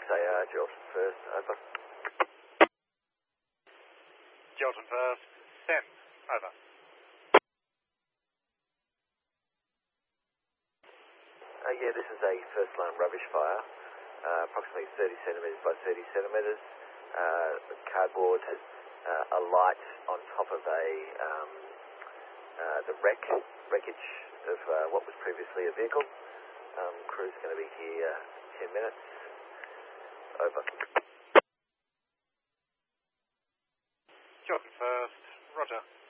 6AR, Gelton first, over. Gelton first, send, over. Yeah, this is a first line rubbish fire, approximately 30 centimetres by 30 centimetres. The cardboard has a light on top of the wreckage of what was previously a vehicle. Crew's going to be here 10 minutes. Over. Gelton first, roger.